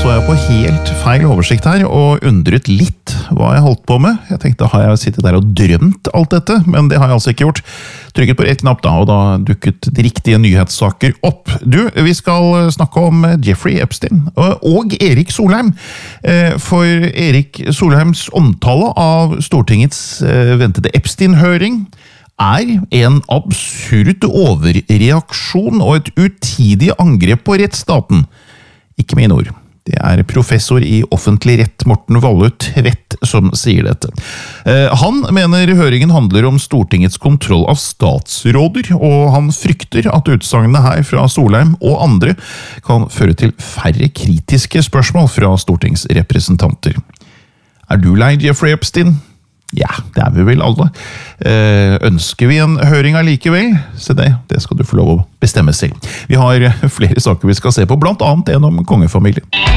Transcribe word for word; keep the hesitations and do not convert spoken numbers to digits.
så jeg på helt feil oversikt her og undret litt hva jeg holdt på med. Jeg tenkte, har jeg sittet der og drømt alt dette? Men det har jeg altså ikke gjort. Trykket på rett knapp da, og da dukket de riktige nyhetssaker opp. Du, vi skal snakke om Jeffrey Epstein og Erik Solheim. For Erik Solheims omtale av Stortingets ventede Epstein-høring er en absurd overreaksjon og et utidig angrep på rettsstaten. Ikke mine ord. Det er professor i offentlig rett Morten Valle Tvedt som sier dette. Han mener høringen handler om Stortingets kontroll av statsråder, og han frykter at utsagnene her fra Solheim og andre kan føre til færre kritiske spørsmål fra stortingsrepresentanter. Er du lei Jeffrey Epstein? Ja, det er vi vel alle. Ønsker vi en høring allikevel? Se det, det skal du få lov å bestemme selv. Vi har flere saker vi skal se på, blant annet en om kongefamilien.